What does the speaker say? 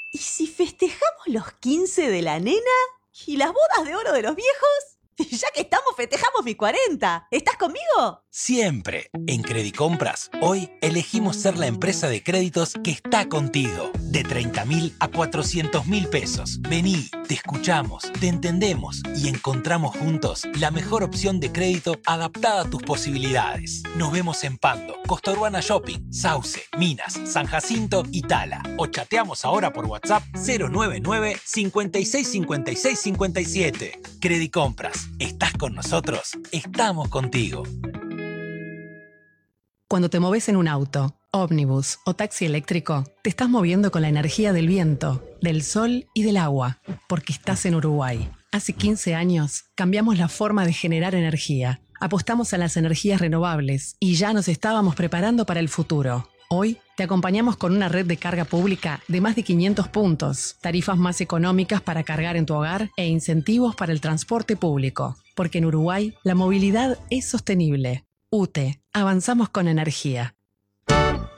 ¿Y si festejamos los 15 de la nena y las bodas de oro de los viejos? Ya que estamos, festejamos mis 40. ¿Estás conmigo? Siempre. En Credicompras, hoy elegimos ser la empresa de créditos que está contigo. De 30.000 a 400.000 pesos. Vení, te escuchamos, te entendemos y encontramos juntos la mejor opción de crédito adaptada a tus posibilidades. Nos vemos en Pando, Costa Urbana Shopping, Sauce, Minas, San Jacinto y Tala. O chateamos ahora por WhatsApp 099 56 56 57. Credicompras. ¿Estás con nosotros? Estamos contigo. Cuando te moves en un auto, ómnibus o taxi eléctrico, te estás moviendo con la energía del viento, del sol y del agua, porque estás en Uruguay. Hace 15 años cambiamos la forma de generar energía, apostamos a las energías renovables y ya nos estábamos preparando para el futuro. Hoy te acompañamos con una red de carga pública de más de 500 puntos, tarifas más económicas para cargar en tu hogar e incentivos para el transporte público. Porque en Uruguay la movilidad es sostenible. UTE, avanzamos con energía.